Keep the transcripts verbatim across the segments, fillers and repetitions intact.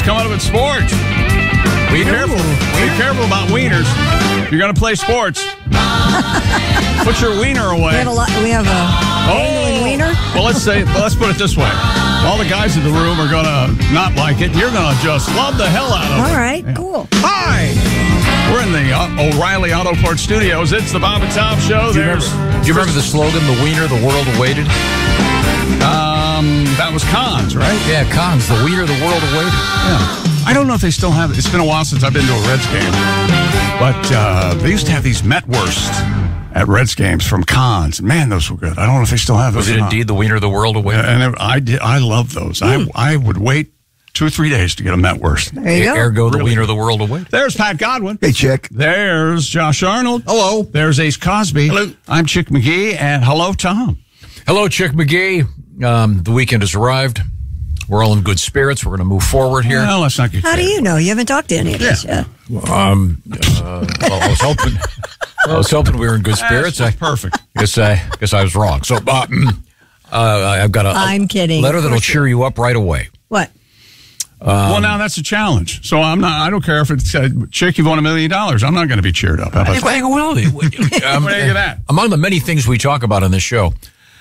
coming up in sports. Be careful. Be careful about wieners. If you're going to play sports, put your wiener away. We have a lot. We have a oh. wiener. Well, let's say. Well, let's put it this way. All the guys in the room are going to not like it. You're going to just love the hell out of it. All right, yeah. cool. Hi. We're in the uh, O'Reilly Auto Parts Studios. It's the Bob and Tom Show. Do you, remember, do you remember the slogan, the wiener the world awaited? Um, that was Cons, right? Yeah, Cons, the wiener the world awaited. Yeah. I don't know if they still have it. It's been a while since I've been to a Reds game. But uh, they used to have these Metwurst at Reds games from Cons. Man, those were good. I don't know if they still have those. Was it indeed the wiener the world awaited? Yeah, and it, I did. I love those. Mm. I I would wait two or three days to get a Metwurst. There you go. Ergo, the really? wiener the world awaited. There's Pat Godwin. Hey, Chick. There's Josh Arnold. Hello. There's Ace Cosby. Hello. I'm Chick McGee, and hello, Tom. Hello, Chick McGee. Um, the weekend has arrived. We're all in good spirits. We're going to move forward here. Well, let's not get How do you know? You haven't talked to any of us yet. Um, uh, well, I was hoping. I was hoping we were in good spirits. That's I perfect. Guess I guess I was wrong. So, uh, uh, I've got a, I'm kidding. letter that'll cheer you up right away. What? Um, well, now that's a challenge. So I'm not. I don't care if it's uh, Chick. You've won a million dollars. I'm not going to be cheered up. How about that? Well, um, what do you think of that? Among the many things we talk about on this show,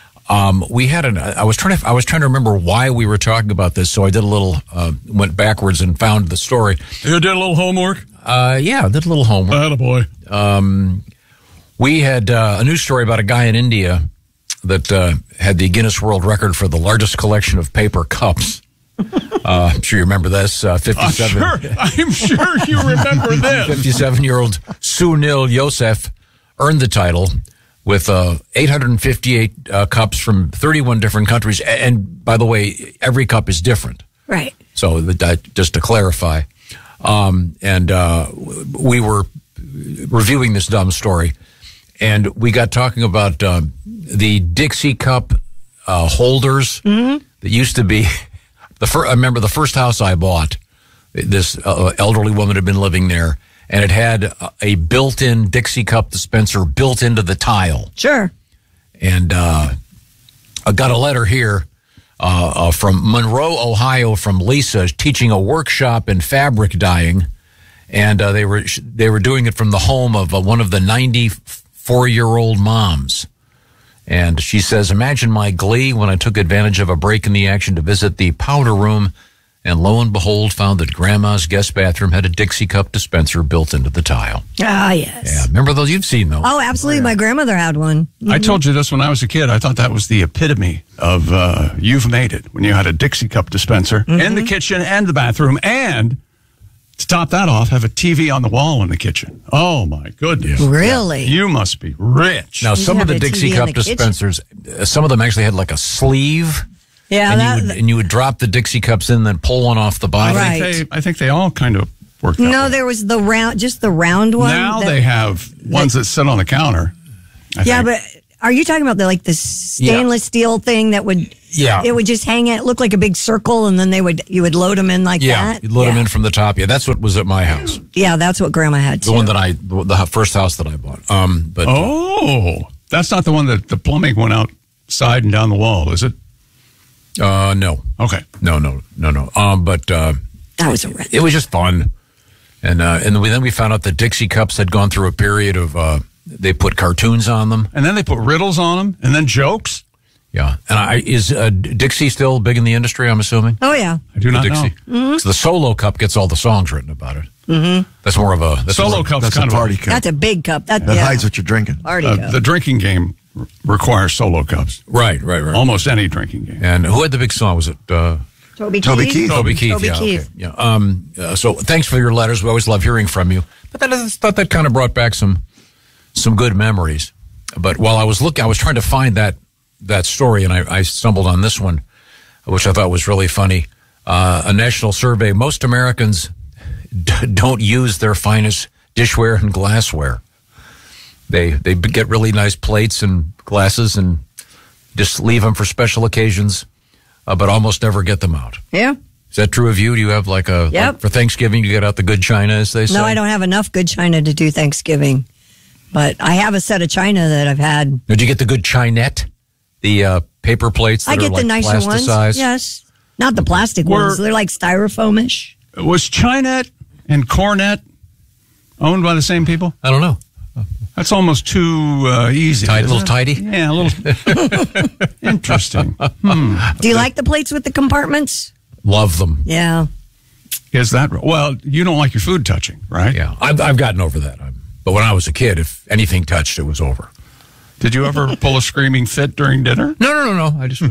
um, we had an. I was trying to. I was trying to remember why we were talking about this. So I did a little. Uh, went backwards and found the story. You did a little homework. Uh, yeah, I did a little homework. Attaboy. Um, we had uh, a news story about a guy in India that uh, had the Guinness World Record for the largest collection of paper cups. Uh, I'm sure you remember this. Uh, fifty-seven. I'm sure, I'm sure you remember this. fifty-seven-year-old Sunil Yosef earned the title with uh, eight hundred fifty-eight uh, cups from thirty-one different countries. And by the way, every cup is different. Right. So that, just to clarify. Um, and uh, we were reviewing this dumb story, and we got talking about um, the Dixie Cup uh, holders mm-hmm. that used to be. The fir- I remember the first house I bought, this uh, elderly woman had been living there, and it had a built-in Dixie Cup dispenser built into the tile. Sure. And uh, I got a letter here uh, uh, from Monroe, Ohio, from Lisa, teaching a workshop in fabric dyeing, and uh, they were they were doing it from the home of uh, one of the ninety-four-year-old moms. And she says, imagine my glee when I took advantage of a break in the action to visit the powder room, and lo and behold, found that Grandma's guest bathroom had a Dixie Cup dispenser built into the tile. Ah, yes. Yeah, remember those? You've seen those. Oh, absolutely. My grandmother had one. Mm-hmm. I told you this when I was a kid. I thought that was the epitome of uh, you've made it, when you had a Dixie Cup dispenser mm-hmm. in the kitchen and the bathroom, and to top that off, have a T V on the wall in the kitchen. Oh, my goodness. Really? You must be rich. Now, some You of the have a Dixie T V in Cup the kitchen? dispensers, uh, some of them actually had like a sleeve. Yeah, and, that, you would, and you would drop the Dixie Cups in, then pull one off the bottom. Right. I think they, I think they all kind of worked out. No, well. there was the round, just the round one. Now that, they have ones that, that sit on the counter. I yeah, think. but are you talking about the like the stainless yeah. steel thing that would? Yeah, it would just hang it, look like a big circle, and then they would you would load them in like yeah, that. you'd load yeah, them in from the top. Yeah, that's what was at my house. Yeah, that's what Grandma had too. The one that I, the first house that I bought. Um, but oh, that's not the one that the plumbing went outside and down the wall, is it? Uh, no. Okay. No, no, no, no. Um, but uh, that was a rent. It was just fun, and uh, and then we found out that Dixie Cups had gone through a period of uh, they put cartoons on them, and then they put riddles on them, and then jokes. Yeah, and I, is uh, Dixie still big in the industry? I'm assuming. Oh yeah, I do not the Dixie. know. Mm-hmm. So the Solo Cup gets all the songs written about it. Mm-hmm. That's more of a that's Solo Cup's That's kind a of party a, cup. That's a big cup. That, that yeah. hides what you're drinking. Party uh, cup. The drinking game r- requires Solo Cups. Right, right, right. Almost any drinking game. And who had the big song? Was it uh, Toby, Toby Keith? Keith? Toby Keith? Toby yeah, Keith. okay. Yeah. Um. Uh, so thanks for your letters. We always love hearing from you. But I just thought that kind of brought back some some good memories. But while I was looking, I was trying to find that that story, and I, I stumbled on this one, which I thought was really funny. Uh, a national survey: most Americans d- don't use their finest dishware and glassware. They they get really nice plates and glasses and just leave them for special occasions, uh, but almost never get them out. Yeah. Is that true of you? Do you have like a Yep. like for Thanksgiving? You get out the good china, as they say. No, I don't have enough good china to do Thanksgiving, but I have a set of china that I've had. Did you get the good chinette? The uh, paper plates that I get are like the nicer ones. plasticized? Yes, not the plastic We're- ones. They're like styrofoamish. Was Chinet and Cornet owned by the same people? I don't know. That's almost too uh, easy. Tidy, a little it? tidy? Yeah, a little. Interesting. Hmm. Do you like the plates with the compartments? Love them. Yeah. Is that well? You don't like your food touching, right? Yeah, I've, I've gotten over that. I'm, but when I was a kid, if anything touched, it was over. Did you ever pull a screaming fit during dinner? No, no, no, no. I just would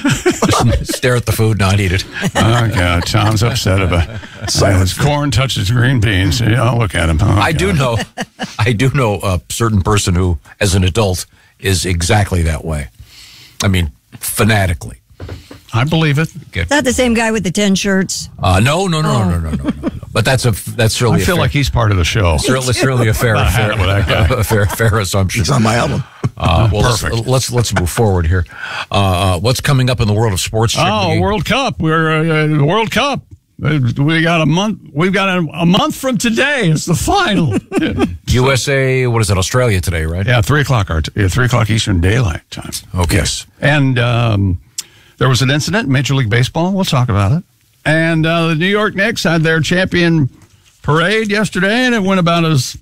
stare at the food, not eat it. Oh, God. Tom's upset about silence. Corn touches green beans. Yeah, I'll look at him. Oh, I God. do know, I do know a certain person who, as an adult, is exactly that way. I mean, fanatically. I believe it. Is that the same guy with the ten shirts? Uh, no, no, no, Oh. no, no, no, no, no. But that's a that's I certainly. feel a fair, like he's part of the show. certainly, certainly a fair, About had fair, it with that guy. a fair, fair assumption. It's on my album. Uh, well, let's, Perfect. let's let's move forward here. Uh, uh, what's coming up in the world of sports? Chick Oh, McGee? World Cup. We're uh, World Cup. Uh, We got a month. We've got a, a month from today. It's the final. U S A. What is it? Australia today, right? Yeah, three o'clock. Our t- yeah, three o'clock Eastern Daylight Time. Okay. Yes. And um, there was an incident in Major League Baseball. We'll talk about it. And uh, the New York Knicks had their champion parade yesterday, and it went about as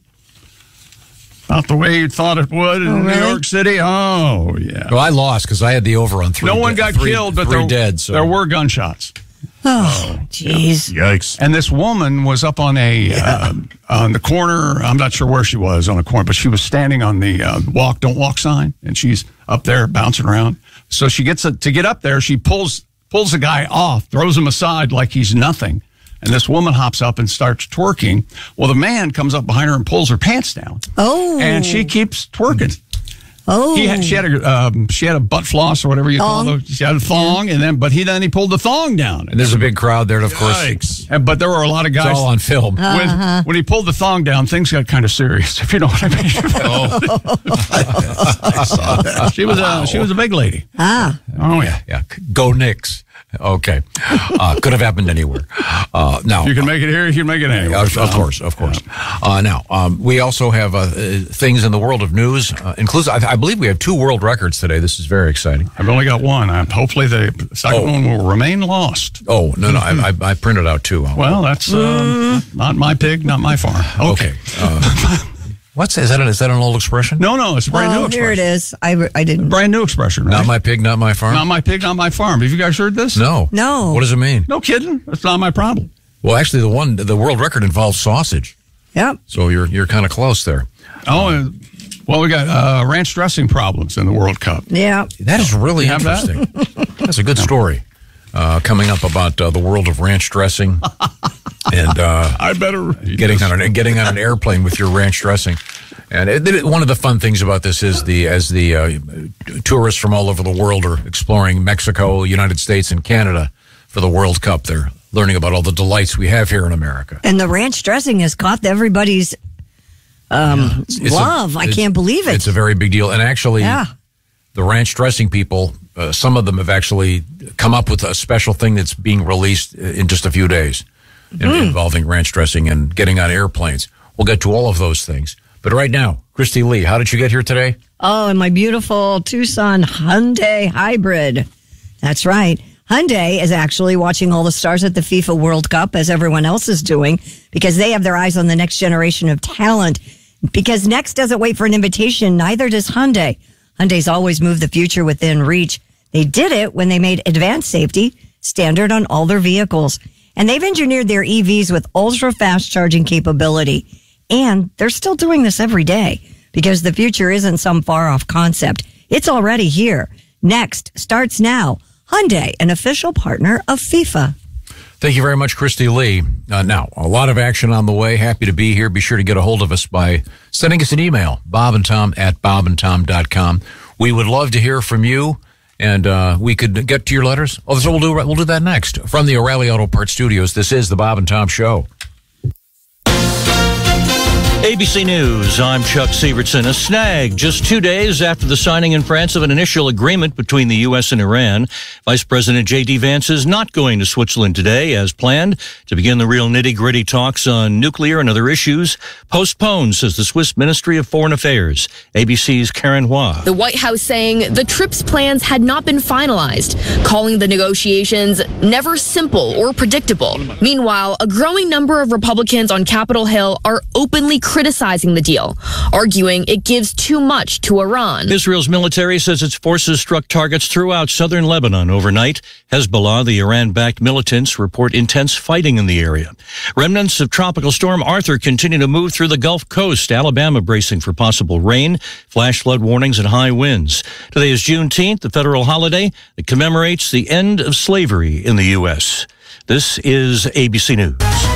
about the way you thought it would in Oh, New really? York City. Oh, yeah. Well, I lost because I had the over on three. No one de- got three- killed, but three there, dead. So there were gunshots. Oh, jeez. Yikes. And this woman was up on a uh, on the corner. I'm not sure where she was on the corner, but she was standing on the uh, walk, don't walk sign, and she's up there bouncing around. So she gets a, to get up there. She pulls pulls the guy off, throws him aside like he's nothing. And this woman hops up and starts twerking. Well, the man comes up behind her and pulls her pants down. Oh. And she keeps twerking. Oh. He had, she had a um, she had a butt floss or whatever you Thong. call it. She had a thong, and then but he then he pulled the thong down. and there's a big crowd there, and of course, Yikes. And, but there were a lot of it's guys. all on film. When, Uh-huh. when he pulled the thong down, things got kind of serious, if you know what I mean. I saw that. she was a she was a big lady. Ah. Oh yeah. Yeah, go Knicks. Okay, uh, could have happened anywhere. Uh, now, You can make it here. You can make it anywhere. Of, of course, of course. Uh, now, um, we also have uh, uh, things in the world of news. Uh, includes, I, I believe we have two world records today. This is very exciting. I've only got one. I, hopefully the second Oh. one will remain lost. Oh no, no, I, I, I printed out two. I'll- Well, that's uh, not my pig, not my farm. Okay. okay. Uh, what's is that? An, is that an old expression? No, no, it's a brand Oh, new here expression. it is. I, I didn't. Brand new expression, right? Not my pig, not my farm. Not my pig, not my farm. Have you guys heard this? no, No. What does it mean? No kidding. That's not my problem. Well, actually, the one, the world record involves sausage. Yep. So you're you're kind of close there. Oh, uh, well, we got uh, ranch dressing problems in the World Cup. Yeah. That is really You have that? interesting. That's a good story. Uh, coming up about uh, the world of ranch dressing and uh, I better getting on an getting on an airplane with your ranch dressing. And it, it- one of the fun things about this is the as the uh, tourists from all over the world are exploring Mexico, United States, and Canada for the World Cup. They're learning about all the delights we have here in America. And the ranch dressing has caught everybody's um, It's a- love. I it's- can't believe it. It's a very big deal. And actually, Yeah. the ranch dressing people, uh, some of them have actually come up with a special thing that's being released in just a few days in- involving ranch dressing and getting on airplanes. We'll get to all of those things. But right now, Christy Lee, how did you get here today? Oh, and my beautiful Tucson Hyundai hybrid. That's right. Hyundai is actually watching all the stars at the FIFA World Cup as everyone else is doing because they have their eyes on the next generation of talent. Because next doesn't wait for an invitation, neither does Hyundai. Hyundai's always moved the future within reach. They did it when they made advanced safety standard on all their vehicles. And they've engineered their E Vs with ultra fast charging capability. And they're still doing this every day because the future isn't some far off concept. It's already here. Next starts now. Hyundai, an official partner of FIFA. Thank you very much, Christy Lee. Uh, now, a lot of action on the way. Happy to be here. Be sure to get a hold of us by sending us an email, bob and tom at bob and tom dot com. We would love to hear from you, and uh, we could get to your letters. Oh, so we'll do, we'll do that next. From the O'Reilly Auto Parts Studios, this is the Bob and Tom Show. A B C News, I'm Chuck Sievertson. A snag just two days after the signing in France of an initial agreement between the U S and Iran. Vice President J D Vance is not going to Switzerland today, as planned, to begin the real nitty-gritty talks on nuclear and other issues. Postponed, says the Swiss Ministry of Foreign Affairs. A B C's Karen Hua. The White House saying the trip's plans had not been finalized, calling the negotiations never simple or predictable. Meanwhile, a growing number of Republicans on Capitol Hill are openly criticizing the deal, arguing it gives too much to Iran. Israel's military says its forces struck targets throughout southern Lebanon overnight. Hezbollah, the Iran-backed militants, report intense fighting in the area. Remnants of Tropical Storm Arthur continue to move through the Gulf Coast. Alabama bracing for possible rain, flash flood warnings, and high winds. Today is Juneteenth, the federal holiday that commemorates the end of slavery in the U S. This is A B C News.